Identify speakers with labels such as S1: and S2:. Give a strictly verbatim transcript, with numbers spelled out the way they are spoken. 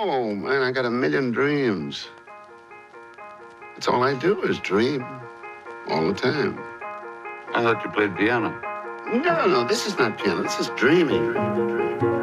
S1: Oh, man, I got a million dreams. That's all I do is dream. All the time.
S2: I thought you played piano.
S1: No, no, this is not piano. This is dreaming.